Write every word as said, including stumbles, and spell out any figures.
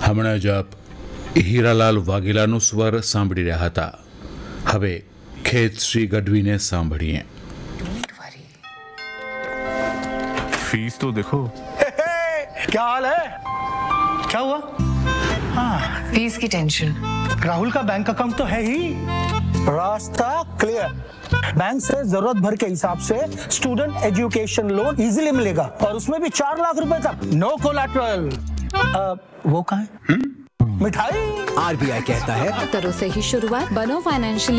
હમણાં જ આપ હીરાલાલ વાઘેલાનો સ્વર સાંભળી રહ્યા હતા. હવે ખેતશ્રી ગઢવીને સાંભળીએ. फीस तो देखो. क्या हाल है? क्या हुआ? हाँ, फीस की टेंशन. राहुल का बैंक अकाउंट तो है ही. रास्ता क्लियर. बैंक से जरूरत भर के हिसाब से स्टूडेंट एजुकेशन लोन इजीली मिलेगा और उसमें भी चार लाख रुपए तक. No collateral. वो कहाँ है? मिठाई. आरबीआई कहता है करो से ही शुरुआत, बनो फाइनेंशियली